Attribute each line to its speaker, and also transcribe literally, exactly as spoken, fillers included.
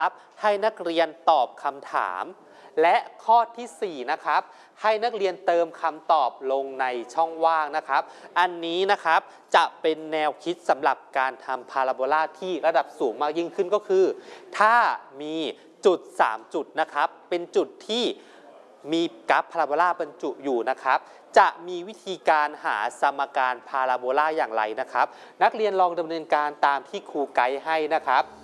Speaker 1: ครับให้นักเรียนตอบคำถาม และข้อที่สี่นะครับให้นักเรียนเติมคำตอบลงในช่องว่างนะครับอันนี้นะครับจะเป็นแนวคิดสำหรับการทำพาราโบลาที่ระดับสูงมากยิ่งขึ้นก็คือถ้ามีจุดสามจุดนะครับเป็นจุดที่มีกราฟพาราโบลาบรรจุอยู่นะครับจะมีวิธีการหาสมการพาราโบลาอย่างไรนะครับนักเรียนลองดำเนินการตามที่ครูไกด์ให้นะครับ